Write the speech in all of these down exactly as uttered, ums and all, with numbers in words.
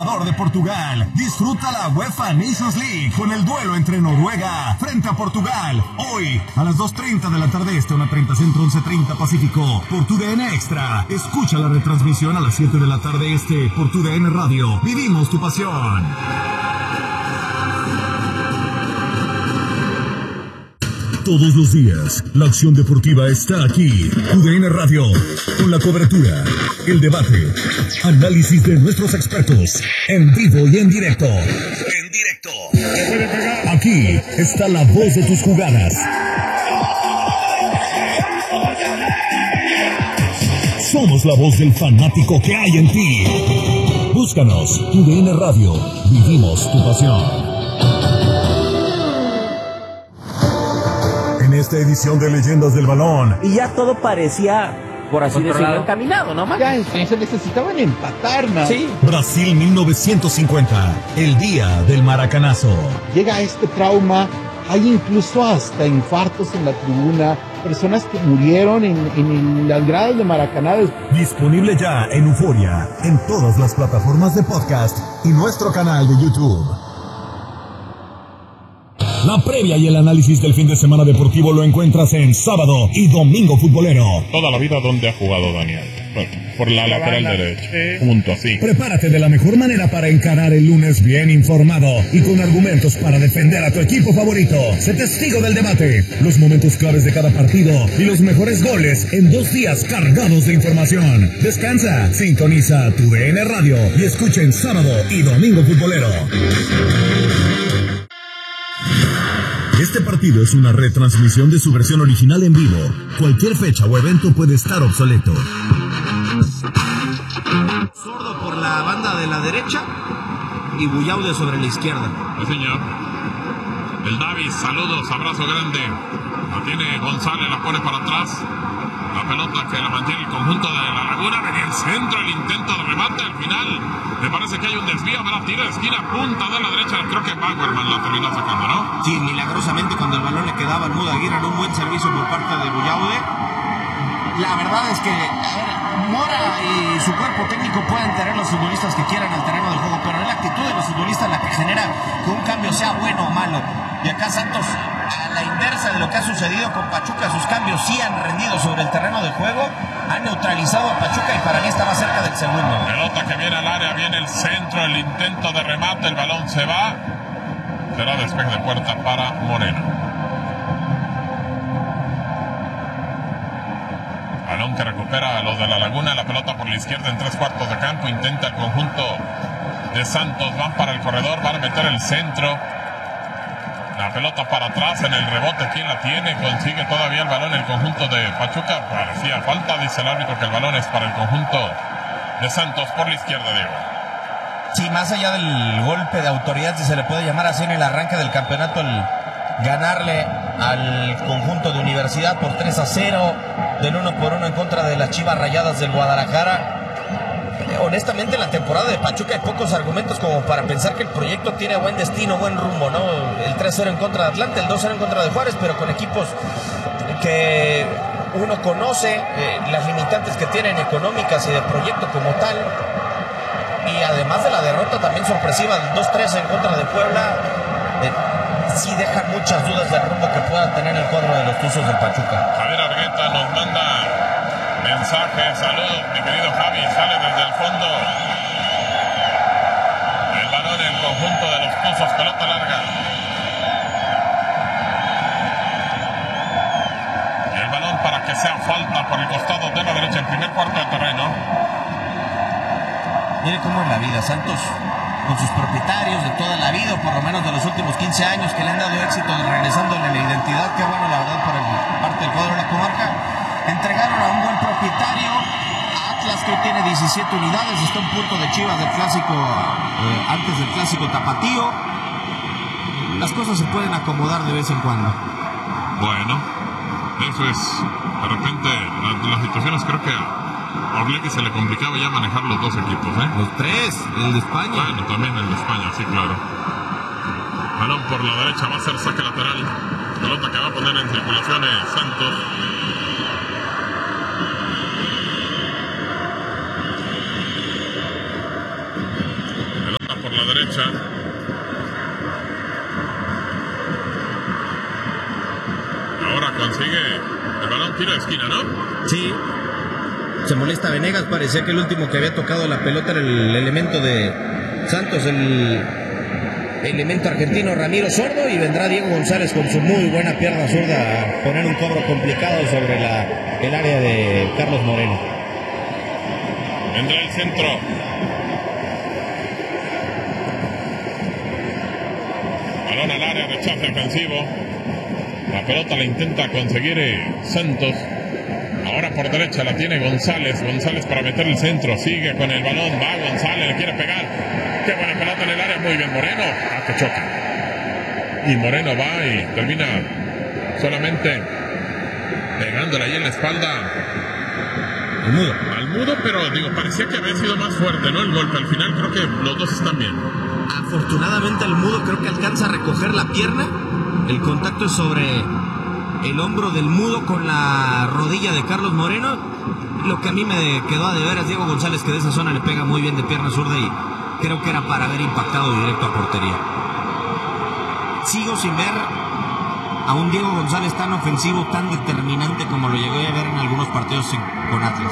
Salvador de Portugal. Disfruta la UEFA Nations League con el duelo entre Noruega frente a Portugal. Hoy, a las dos treinta de la tarde este, una treinta centro, once treinta pacífico, por tu D N Extra. Escucha la retransmisión a las siete de la tarde este, por tu D N Radio. Vivimos tu pasión. Todos los días, la acción deportiva está aquí. Tu D N Radio, con la cobertura, el debate, análisis de nuestros expertos, en vivo y en directo. En directo. Aquí está la voz de tus jugadas. Somos la voz del fanático que hay en ti. Búscanos, Tu D N Radio. Vivimos tu pasión. En esta edición de Leyendas del Balón. Y ya todo parecía, por así decirlo, encaminado, ¿no, Max? Ya, se necesitaban empatar, ¿no? Sí. Brasil mil novecientos cincuenta, el día del maracanazo. Llega este trauma, hay incluso hasta infartos en la tribuna, personas que murieron en, en las gradas de Maracaná. Disponible ya en Euforia, en todas las plataformas de podcast y nuestro canal de YouTube. La previa y el análisis del fin de semana deportivo lo encuentras en Sábado y Domingo Futbolero. Toda la vida donde ha jugado Daniel. Por la lateral derecha. Punto, así. Prepárate de la mejor manera para encarar el lunes bien informado y con argumentos para defender a tu equipo favorito. Sé testigo del debate, los momentos claves de cada partido y los mejores goles en dos días cargados de información. Descansa, sintoniza tu D N Radio y escuchen Sábado y Domingo Futbolero. Este partido es una retransmisión de su versión original en vivo. Cualquier fecha o evento puede estar obsoleto. Sordo por la banda de la derecha y Bullaude sobre la izquierda. Sí, señor. El Davis, saludos, abrazo grande. La tiene González, la pone para atrás. La pelota que la mantiene el conjunto de la Laguna. Venía el centro, el intento de remate al final. Me parece que hay un desvío de la tira de esquina, punta de la derecha. Creo que Bauerman la terminó sacando, ¿no? Sí, milagrosamente cuando el balón le quedaba al Mudo Aguirre, un buen servicio por parte de Bullaude. La verdad es que, a ver, Mora y su cuerpo técnico pueden tener los futbolistas que quieran al terreno del juego, pero es la actitud de los futbolistas la que genera que un cambio sea bueno o malo. Y acá Santos, a la inversa de lo que ha sucedido con Pachuca, sus cambios sí han rendido sobre el terreno del juego, han neutralizado a Pachuca y para mí está más cerca del segundo. Pelota que viene al área, viene el centro, el intento de remate, el balón se va. Será despeje de puerta para Moreno. Balón que recupera a los de la Laguna, la pelota por la izquierda en tres cuartos de campo, intenta el conjunto de Santos, van para el corredor, van a meter el centro. La pelota para atrás en el rebote, ¿quién la tiene? Consigue todavía el balón el conjunto de Pachuca. Parecía falta, dice el árbitro que el balón es para el conjunto de Santos por la izquierda, Diego. Sí, más allá del golpe de autoridad, si se le puede llamar así, en el arranque del campeonato, el ganarle al conjunto de Universidad por tres a cero, del uno por uno en contra de las Chivas Rayadas del Guadalajara. Honestamente, en la temporada de Pachuca hay pocos argumentos como para pensar que el proyecto tiene buen destino, buen rumbo, ¿no? El tres cero en contra de Atlanta, el dos cero en contra de Juárez, pero con equipos que uno conoce, eh, las limitantes que tienen económicas y de proyecto como tal. Y además de la derrota también sorpresiva del dos tres en contra de Puebla, eh, sí dejan muchas dudas del rumbo que pueda tener el cuadro de los Tuzos del Pachuca. Javier Argueta nos manda mensaje, saludos, mi querido Javi, sale desde el fondo. El balón en el conjunto de los Tuzos, pelota larga. El balón para que sea falta por el costado de la derecha, en primer cuarto de terreno. Mire cómo es la vida, Santos, con sus propietarios de toda la vida, o por lo menos de los últimos quince años, que le han dado éxito regresándole la identidad, que bueno, la verdad, por el, parte del cuadro de la comarca, entregaron a un buen propietario, Atlas, que hoy tiene diecisiete unidades, está un punto de Chivas del clásico, eh, antes del clásico tapatío. Las cosas se pueden acomodar de vez en cuando. Bueno, eso es, de repente, las, las situaciones creo que a Orlegui se le complicaba ya manejar los dos equipos, ¿eh? Los tres, el de España. Bueno, también el de España, sí, claro. Balón por la derecha, va a ser saque lateral. Pelota que va a poner en circulación Santos. derecha. Ahora consigue el balón, tiro de esquina, ¿no? Sí. Se molesta Venegas, parecía que el último que había tocado la pelota era el elemento de Santos, el elemento argentino Ramiro Sordo, y vendrá Diego González con su muy buena pierna zurda a poner un cobro complicado sobre la, el área de Carlos Moreno. Vendrá el centro. Balón al área, rechazo defensivo. La pelota la intenta conseguir eh, Santos. Ahora por derecha la tiene González. González para meter el centro. Sigue con el balón. Va González, le quiere pegar. Qué buena pelota en el área. Muy bien Moreno. Ah, que choca. Y Moreno va y termina solamente pegándole ahí en la espalda al mudo. Al mudo, pero digo, parecía que había sido más fuerte, ¿no? El golpe al final. Creo que los dos están bien. Afortunadamente el mudo creo que alcanza a recoger la pierna. El contacto es sobre el hombro del mudo con la rodilla de Carlos Moreno. Lo que a mí me quedó a deber es Diego González, que de esa zona le pega muy bien de pierna zurda y creo que era para haber impactado directo a portería. Sigo sin ver a un Diego González tan ofensivo, tan determinante como lo llegué a ver en algunos partidos en, con Atlas.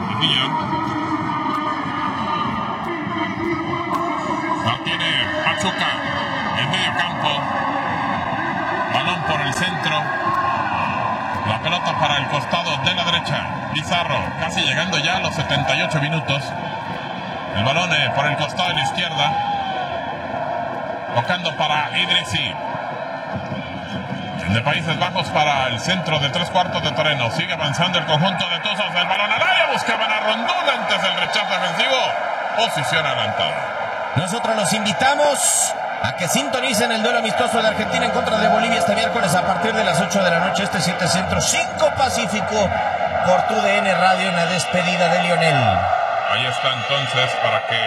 La tiene Pachuca en medio campo. Balón por el centro. La pelota para el costado de la derecha. Pizarro casi llegando ya a los setenta y ocho minutos. El balón eh, por el costado de la izquierda. Tocando para Idrissi. De Países Bajos para el centro de tres cuartos de terreno. Sigue avanzando el conjunto de Tuzos. El balón al área. Buscaban a Rondón antes del rechazo defensivo. Posición adelantada. Nosotros los invitamos a que sintonicen el duelo amistoso de Argentina en contra de Bolivia este miércoles a partir de las ocho de la noche, este siete Centro, cinco Pacífico, por tu D N Radio en la despedida de Lionel. Ahí está entonces para que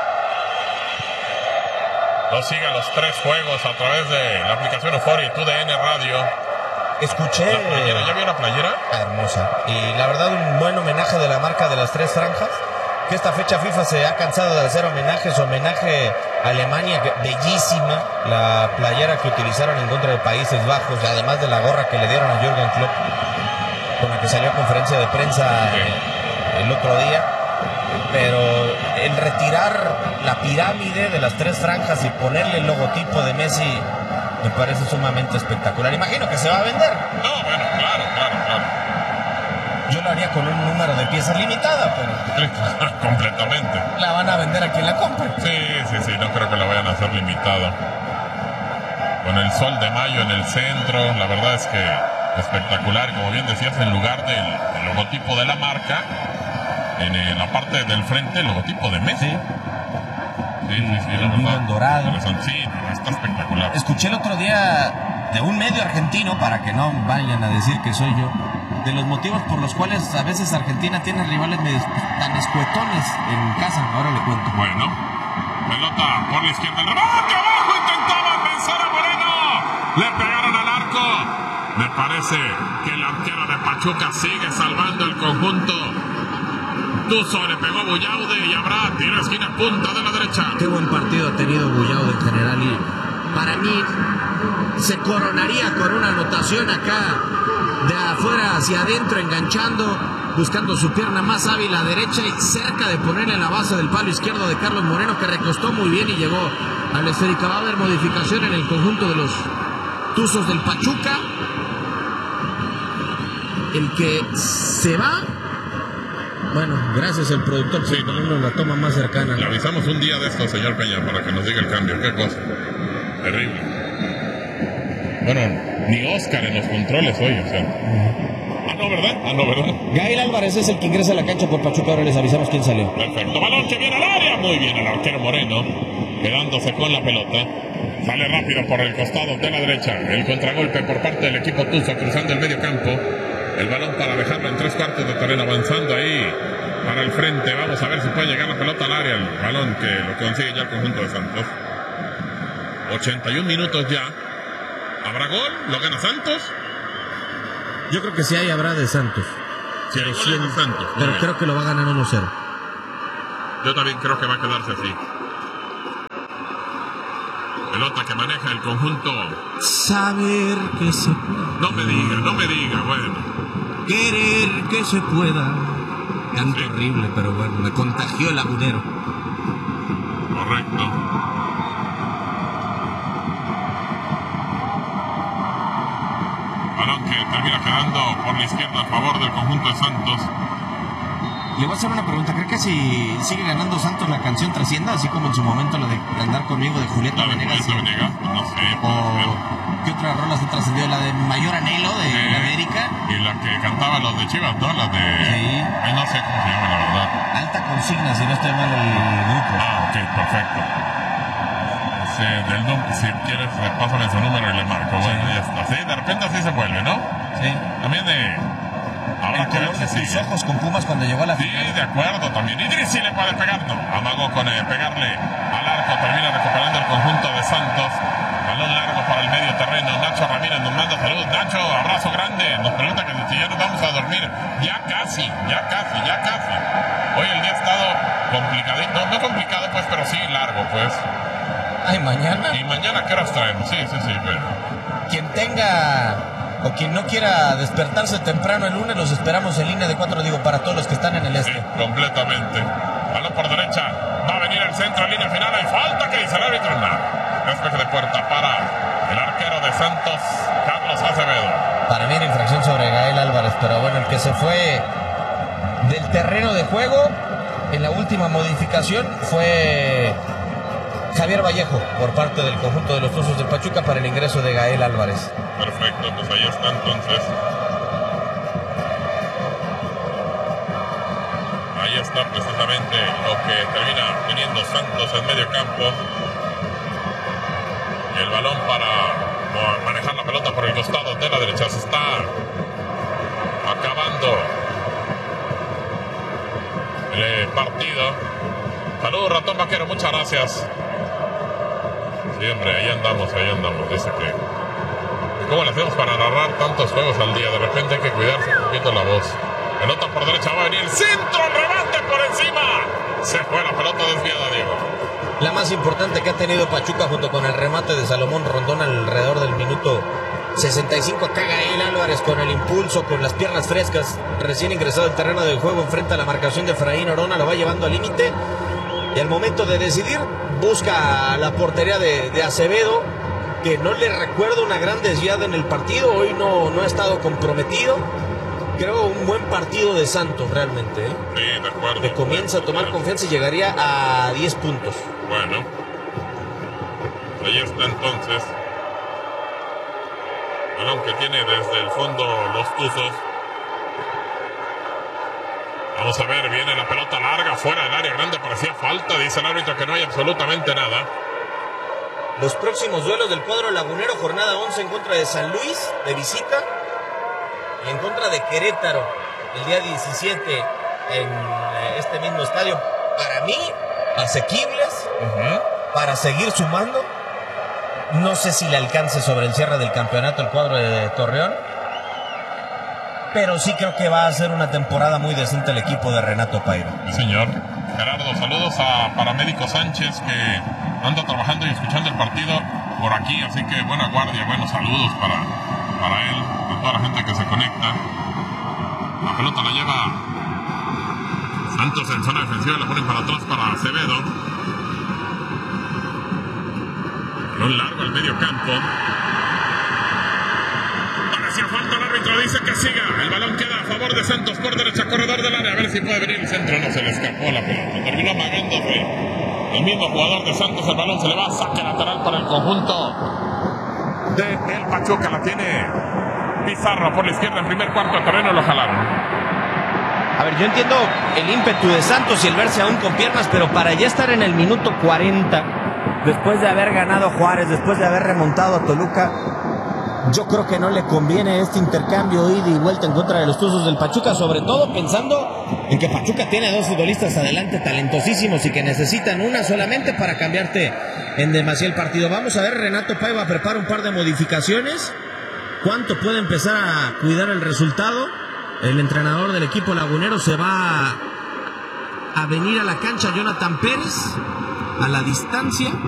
nos siga los tres juegos a través de la aplicación Euforia y tu D N Radio. Escuché... La playera, ¿ya vio la playera? Hermosa. Y la verdad un buen homenaje de la marca de las tres franjas. Que esta fecha FIFA se ha cansado de hacer homenajes, homenaje a Alemania, bellísima la playera que utilizaron en contra de Países Bajos, además de la gorra que le dieron a Jürgen Klopp, con la que salió a conferencia de prensa sí. el otro día. Pero el retirar la pirámide de las tres franjas y ponerle el logotipo de Messi me parece sumamente espectacular. Imagino que se va a vender. No, bueno, claro, claro, claro. Yo lo haría con un número de piezas limitada, pero... completamente. La van a vender a quien la compre. Sí, sí, sí, no creo que la vayan a hacer limitada. Con el sol de mayo en el centro, la verdad es que espectacular. Como bien decías, en lugar del, del logotipo de la marca, en, en la parte del frente, el logotipo de Messi. Sí, sí, sí, sí la verdad. Dorado. Sí, está espectacular. Escuché el otro día de un medio argentino, para que no vayan a decir que soy yo, de los motivos por los cuales a veces Argentina tiene rivales medio tan escuetones en casa. Ahora le cuento. Bueno, pelota por la izquierda, el rebote abajo, intentaba pensar a Moreno, le pegaron al arco. Me parece que el arquero de Pachuca sigue salvando el conjunto. Tuzo le pegó a Bullaude y habrá tiro esquina punta de la derecha. Qué buen partido ha tenido Bullaude en general y para mí se coronaría con una anotación acá de afuera hacia adentro, enganchando, buscando su pierna más hábil a derecha y cerca de ponerle en la base del palo izquierdo de Carlos Moreno, que recostó muy bien y llegó al esférica. Va a haber modificación en el conjunto de los Tuzos del Pachuca. El que se va, bueno, gracias al productor, sí, ponernos la toma más cercana. Le avisamos un día de esto, señor Peña, para que nos diga el cambio. Qué cosa terrible. Bueno, ni Oscar en los controles hoy, o sea. Uh-huh. Ah, no, ¿verdad? Ah, no, ¿verdad? Gael Álvarez es el que ingresa a la cancha por Pachuca. Ahora les avisamos quién salió. Perfecto, balón que viene al área. Muy bien el arquero Moreno, quedándose con la pelota. Sale rápido por el costado de la derecha. El contragolpe por parte del equipo Tuzo, cruzando el medio campo. El balón para dejarlo en tres cuartos de terreno, avanzando ahí para el frente. Vamos a ver si puede llegar la pelota al área. El balón que lo consigue ya el conjunto de Santos. ochenta y un minutos ya. ¿Habrá gol? ¿Lo gana Santos? Yo creo que sí hay, habrá de Santos. Sí, hay gol de Santos. Pero creo que lo va a ganar uno cero. Yo también creo que va a quedarse así. Pelota que maneja el conjunto. Saber que se puede. No me diga, no me diga, bueno. Querer que se pueda. Canto Sí. horrible, pero bueno, me contagió el lagunero. Correcto. Balón que termina quedando por la izquierda a favor del conjunto de Santos. Le voy a hacer una pregunta. ¿Cree que si sigue ganando Santos la canción trascienda? Así como en su momento la de Andar Conmigo de Julieta La de Venegas. Julieta Venegas, pues no sé, puede ser. ¿O qué otra rola se trascendió? La de Mayor Anhelo de Eh, América. Y la que cantaban los de Chivas, ¿no? La de... Sí. Ay, no sé cómo se llama, la verdad. Alta Consigna, si no estoy mal el grupo. Ah, ok, perfecto. Sí, del num- si quieres, eh, pásame su número y le marco. Bueno, ya está. Sí, de repente así se vuelve, ¿no? Sí. También de... Habrá El que ver color de si sus sigue. ojos con Pumas cuando llegó a la Sí, final. de acuerdo también. Idris sí le puede pegar, no. Amagó con eh, pegarle al arco, termina recuperando el conjunto de Santos. Balón largo para el medio terreno. Nacho Ramírez nos manda salud. Nacho, abrazo grande. Nos pregunta que si ya nos vamos a dormir. Ya casi, ya casi, ya casi. Hoy el día ha estado complicadito. No, no complicado, pues, pero sí largo, pues. Ay, mañana. Y mañana, ¿qué horas traemos? Sí, sí, sí. Pero... Quien tenga o quien no quiera despertarse temprano el lunes, los esperamos en línea de cuatro, digo, para todos los que están en el Sí, este. completamente. Balón por derecha. Va a venir el centro en línea final. Hay falta que dice el árbitro. Nada. Despeje de puerta para el arquero de Santos, Carlos Acevedo. Para mí era infracción sobre Gael Álvarez, pero bueno, el que se fue del terreno de juego en la última modificación fue Javier Vallejo por parte del conjunto de los Tuzos del Pachuca para el ingreso de Gael Álvarez. Perfecto, pues ahí está entonces. Ahí está precisamente lo que termina teniendo Santos en medio campo. El balón para manejar la pelota por el costado de la derecha. Se está acabando el partido. Saludos, Ratón Vaquero, muchas gracias. Sí, hombre, ahí andamos, ahí andamos. Dice que... ¿Cómo le hacemos para narrar tantos juegos al día? De repente hay que cuidarse un poquito la voz. Pelota por derecha, va a venir el centro, el remate por encima. Se fue la pelota desviada, Diego. La más importante que ha tenido Pachuca junto con el remate de Salomón Rondón alrededor del minuto sesenta y cinco. Acá Gael Álvarez con el impulso, con las piernas frescas, recién ingresado al terreno del juego, enfrenta la marcación de Efraín Orona, lo va llevando al límite. Y al momento de decidir, busca la portería de, de Acevedo, que no le recuerdo una gran desviada en el partido. Hoy no, no ha estado comprometido. Creo un buen partido de Santos realmente, ¿eh? Sí, de acuerdo. Que comienza a tomar confianza y llegaría a diez puntos. Bueno. Ahí está entonces. Balón que tiene desde el fondo los Tuzos. Vamos a ver, viene la pelota larga, fuera del área grande, parecía falta, dice el árbitro que no hay absolutamente nada. Los próximos duelos del cuadro lagunero, jornada once en contra de San Luis, de visita, y en contra de Querétaro, el día diecisiete en este mismo estadio. Para mí, asequibles, Uh-huh. para seguir sumando. No sé si le alcance sobre el cierre del campeonato el cuadro de Torreón, pero sí creo que va a ser una temporada muy decente el equipo de Renato Paiva. Sí, señor. Gerardo, saludos a Paramédico Sánchez, que anda trabajando y escuchando el partido por aquí, así que buena guardia, buenos saludos para, para él, a toda la gente que se conecta. La pelota la lleva Santos en zona defensiva, la ponen para atrás para Acevedo. Balón largo al medio campo. Parecía falta, el árbitro dice que siga. El balón queda a favor de Santos por derecha, corredor del área. A ver si puede venir el centro. No, se le escapó la pelota. Terminó amagándose el mismo jugador de Santos. El balón se le va. Saque lateral para el conjunto de el Pachuca. La tiene Pizarro por la izquierda en primer cuarto de terreno. Lo jalaron. A ver, yo entiendo el ímpetu de Santos y el verse aún con piernas, pero para ya estar en el minuto cuarenta, después de haber ganado Juárez, después de haber remontado a Toluca, yo creo que no le conviene este intercambio ida y vuelta en contra de los Tuzos del Pachuca, sobre todo pensando en que Pachuca tiene dos futbolistas adelante talentosísimos y que necesitan una solamente para cambiarte en demasía el partido. Vamos a ver, Renato Paiva prepara un par de modificaciones. ¿Cuánto puede empezar a cuidar el resultado? El entrenador del equipo lagunero se va a venir a la cancha, Jonathan Pérez, a la distancia.